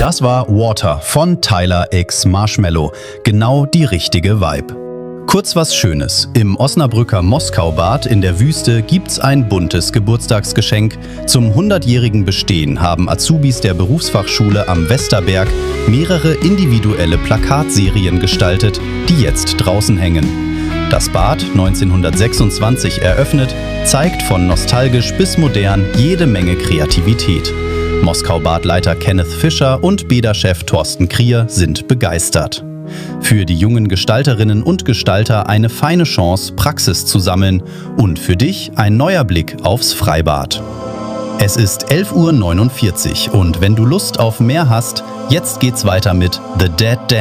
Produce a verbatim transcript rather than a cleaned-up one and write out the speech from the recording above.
Das war Water von Tyler x Marshmello. Genau die richtige Vibe. Kurz was Schönes. Im Osnabrücker Moskaubad in der Wüste gibt's ein buntes Geburtstagsgeschenk. Zum hundertjährigen Bestehen haben Azubis der Berufsfachschule am Westerberg mehrere individuelle Plakatserien gestaltet, die jetzt draußen hängen. Das Bad, neunzehnhundertsechsundzwanzig eröffnet, zeigt von nostalgisch bis modern jede Menge Kreativität. Moskaubadleiter Kenneth Fischer und Bäderchef Thorsten Krier sind begeistert. Für die jungen Gestalterinnen und Gestalter eine feine Chance, Praxis zu sammeln und für dich ein neuer Blick aufs Freibad. Es ist elf Uhr neunundvierzig und wenn du Lust auf mehr hast, jetzt geht's weiter mit The Dead Dance.